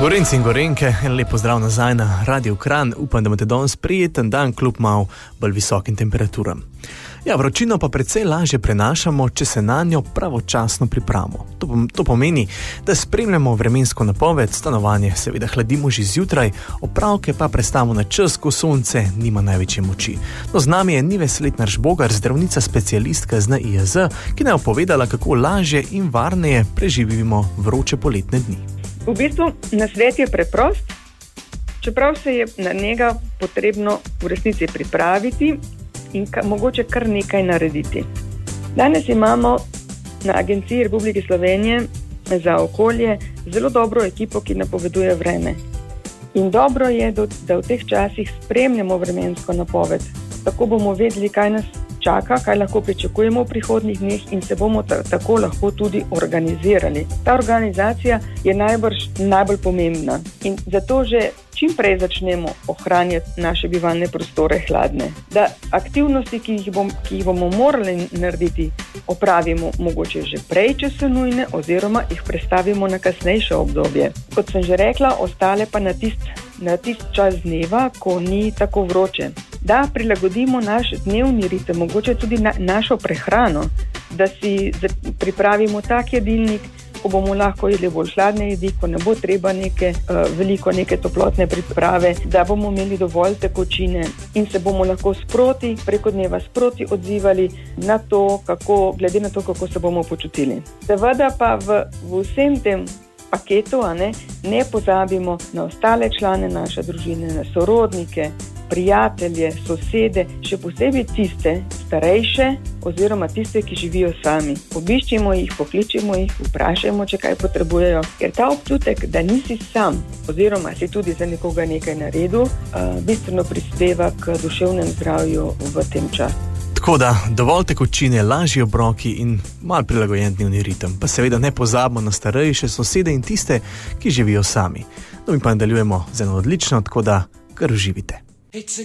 Gorenci in gorenke, en lep pozdrav nazaj na Radio Kranj. Upam, da imate danes prijeten dan, kljub malo bolj visokim temperaturam. Ja, vročino pa precej lažje prenašamo, če se na njo pravočasno pripravimo. To pomeni, da spremljamo vremensko napoved, stanovanje seveda hladimo že zjutraj, opravke pa prestavimo na čas, ko sonce nima največje moči. No, z nami je Nives Letnar Žbogar, zdravnica specialistka z NIJZ, ki nam je povedala, kako lažje in varneje preživimo vroče poletne dni. V bistvu nasvet je preprost, čeprav se je na njega potrebno v resnici pripraviti in mogoče kar nekaj narediti. Danes imamo na Agenciji Republike Slovenije za okolje zelo dobro ekipo, ki napoveduje vreme. In dobro je, da v teh časih spremljamo vremensko napoved. Tako bomo vedeli, kaj nas čaka, kaj lahko pričakujemo v prihodnjih dneh in se bomo tako lahko tudi organizirali. Ta organizacija je najbolj pomembna in zato že čim prej začnemo ohranjati naše bivalne prostore hladne. Da aktivnosti, ki jih bomo morali narediti, opravimo mogoče že prej, če so nujne, oziroma jih prestavimo na kasnejše obdobje. Kot sem že rekla, ostale pa na tist čas dneva, ko ni tako vroče. Da prilagodimo naš dnevni ritem, mogoče tudi našo prehrano, da si pripravimo tak jedilnik, ko bomo lahko jedli bolj hladne jedi, ko ne bo treba veliko neke toplotne priprave, da bomo imeli dovolj tekočine in se bomo lahko preko dneva sproti odzivali na to, glede na to, kako se bomo počutili. Seveda pa v vsem tem paketu ne pozabimo na ostale člane naše družine, na sorodnike, prijatelje, sosede, še posebej tiste starejše oziroma tiste, ki živijo sami. Obiščimo jih, pokličimo jih, vprašajmo, če kaj potrebujejo, ker ta občutek, da nisi sam oziroma si tudi za nekoga nekaj naredil, bistveno prispeva k duševnemu zdravju v tem času. Tako da, dovolj tekočine, lažji obroki in malo prilagojen dnevni ritem. Pa seveda ne pozabimo na starejše sosede in tiste, ki živijo sami. No, mi pa nadaljujemo z eno odlično, tako da kar uživite.